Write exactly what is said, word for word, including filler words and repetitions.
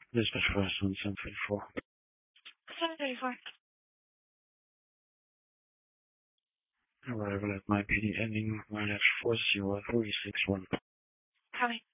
Dispatch first on seven thirty-four. seven thirty-four. Arrival at my P D ending minus four zero three six one. Copy.